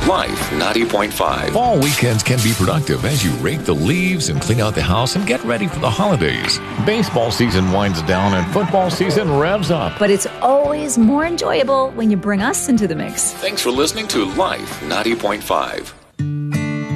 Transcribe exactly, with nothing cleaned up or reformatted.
Life ninety point five. Fall weekends can be productive as you rake the leaves and clean out the house and get ready for the holidays. Baseball season winds down and football season revs up. But it's always more enjoyable when you bring us into the mix. Thanks for listening to Life ninety point five.